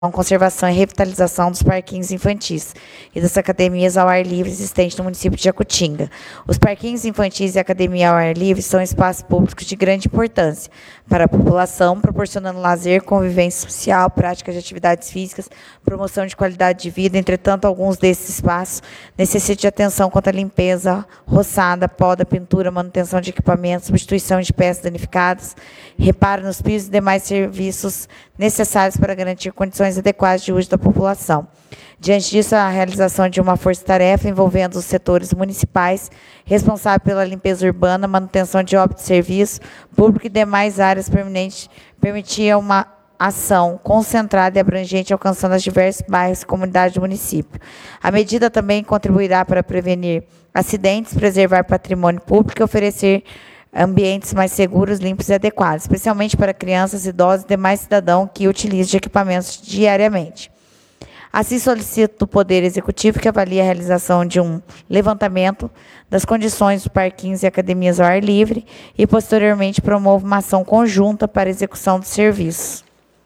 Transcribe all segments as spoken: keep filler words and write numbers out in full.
conservação e revitalização dos parquinhos infantis e das academias ao ar livre existentes no município de Jacutinga. Os parquinhos infantis e a academia ao ar livre são espaços públicos de grande importância para a população, proporcionando lazer, convivência social, prática de atividades físicas, promoção de qualidade de vida. Entretanto, alguns desses espaços necessitam de atenção quanto à limpeza, roçada, poda, pintura, manutenção de equipamentos, substituição de peças danificadas, reparo nos pisos e demais serviços necessários para garantir condições adequadas de uso da população. Diante disso, a realização de uma força-tarefa envolvendo os setores municipais responsáveis pela limpeza urbana, manutenção de obras de serviço público e demais áreas permanentes permitia uma ação concentrada e abrangente, alcançando os diversos bairros e comunidades do município. A medida também contribuirá para prevenir acidentes, preservar patrimônio público e oferecer ambientes mais seguros, limpos e adequados, especialmente para crianças, idosos e demais cidadãos que utilizam de equipamentos diariamente. Assim, solicito do Poder Executivo que avalie a realização de um levantamento das condições dos parquinhos e academias ao ar livre e, posteriormente, promova uma ação conjunta para a execução dos serviços.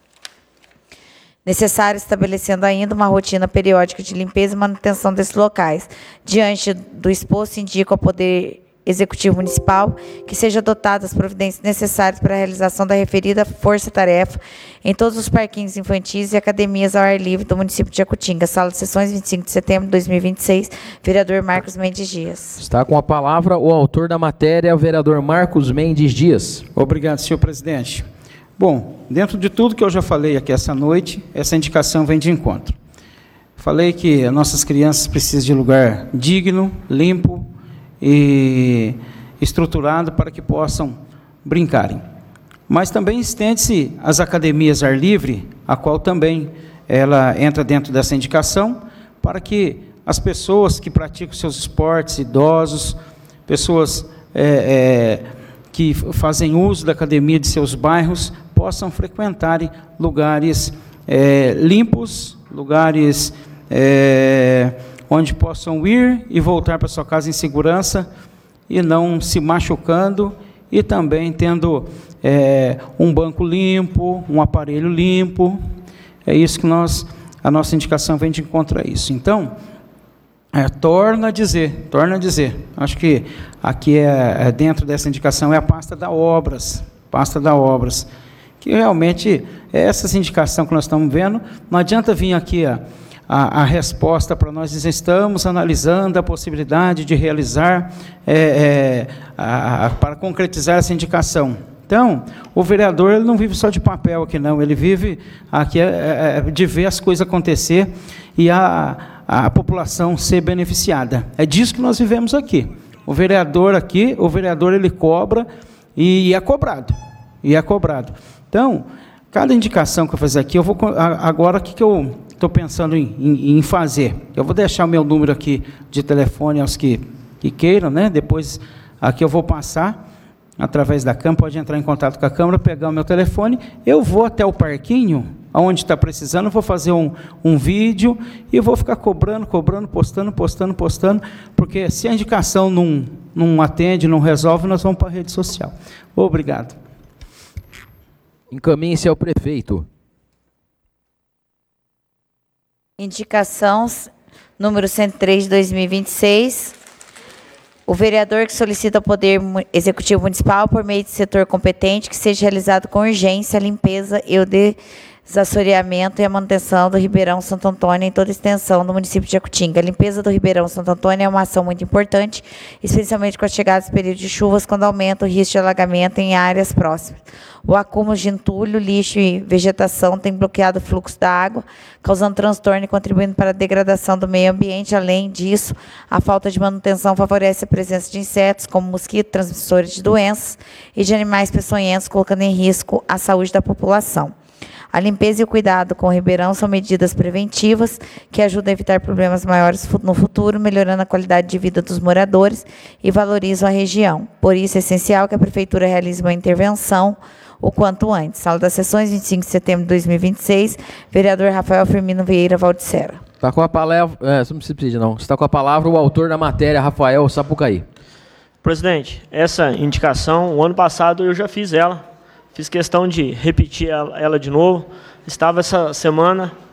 Necessário, estabelecendo ainda uma rotina periódica de limpeza e manutenção desses locais. Diante do exposto, indico ao Poder Executivo Municipal que seja adotadas as providências necessárias para a realização da referida força-tarefa em todos os parquinhos infantis e academias ao ar livre do município de Jacutinga. Sala de sessões, vinte e cinco de setembro de dois mil e vinte e seis, vereador Marcos Mendes Dias. Está com a palavra o autor da matéria, o vereador Marcos Mendes Dias. Obrigado, senhor presidente. Bom, dentro de tudo que eu já falei aqui essa noite, essa indicação vem de encontro. Falei que as nossas crianças precisam de lugar digno, limpo e estruturado para que possam brincarem. Mas também estende-se às academias ar livre, a qual também ela entra dentro dessa indicação, para que as pessoas que praticam seus esportes, idosos, pessoas é, é, que fazem uso da academia de seus bairros, possam frequentarem lugares é, limpos, lugares é, onde possam ir e voltar para sua casa em segurança e não se machucando e também tendo é, um banco limpo, um aparelho limpo. É isso que nós, a nossa indicação vem de encontro a isso. Então, é, torna a dizer, torna a dizer, acho que aqui é, é dentro dessa indicação é a pasta da obras, pasta da obras, que realmente é essa indicação que nós estamos vendo. Não adianta vir aqui a A, a resposta para nós, estamos analisando a possibilidade de realizar, é, é, a, a, para concretizar essa indicação. Então, o vereador ele não vive só de papel aqui, não, ele vive aqui é, é, de ver as coisas acontecer e a, a população ser beneficiada. É disso que nós vivemos aqui. O vereador aqui, o vereador ele cobra e, e é cobrado, e é cobrado. Então, cada indicação que eu fazer aqui, eu vou agora o que, que eu estou pensando em, em, em fazer. Eu vou deixar o meu número aqui de telefone aos que, que queiram, né? Depois aqui eu vou passar através da Câmara, pode entrar em contato com a Câmara, pegar o meu telefone, eu vou até o parquinho, onde está precisando, vou fazer um, um vídeo e vou ficar cobrando, cobrando, postando, postando, postando, porque se a indicação não, não atende, não resolve, nós vamos para a rede social. Obrigado. Encaminhe-se ao prefeito. Indicação número cento e três de dois mil e vinte e seis. O vereador que solicita ao Poder Executivo Municipal, por meio de setor competente, que seja realizado com urgência a limpeza e o desassoreamento e a manutenção do Ribeirão Santo Antônio em toda a extensão do município de Jacutinga. A limpeza do Ribeirão Santo Antônio é uma ação muito importante, especialmente com a chegada dos períodos de chuvas, quando aumenta o risco de alagamento em áreas próximas. O acúmulo de entulho, lixo e vegetação tem bloqueado o fluxo da água, causando transtorno e contribuindo para a degradação do meio ambiente. Além disso, a falta de manutenção favorece a presença de insetos, como mosquitos, transmissores de doenças, e de animais peçonhentos, colocando em risco a saúde da população. A limpeza e o cuidado com o Ribeirão são medidas preventivas que ajudam a evitar problemas maiores no futuro, melhorando a qualidade de vida dos moradores e valorizam a região. Por isso, é essencial que a Prefeitura realize uma intervenção o quanto antes. Sala das sessões, vinte e cinco de setembro de dois mil e vinte e seis, vereador Rafael Firmino Vieira Valdicera. Está com a palavra, é, não precisa pedir não, está com a palavra o autor da matéria, Rafael Sapucaí. Presidente, essa indicação, o ano passado eu já fiz ela, fiz questão de repetir ela, ela de novo, estava essa semana